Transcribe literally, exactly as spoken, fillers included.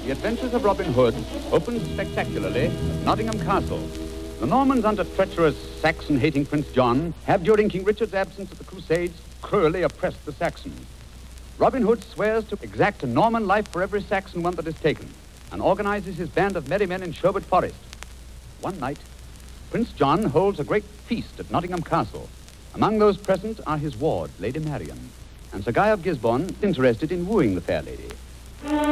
The Adventures of Robin Hood opens spectacularly at Nottingham Castle. The Normans, under treacherous Saxon-hating Prince John, have, during King Richard's absence at the Crusades, cruelly oppressed the Saxons. Robin Hood swears to exact a Norman life for every Saxon one that is taken, and organizes his band of merry men in Sherwood Forest. One night, Prince John holds a great feast at Nottingham Castle. Among those present are his ward, Lady Marian, and Sir Guy of Gisborne, interested in wooing the fair lady.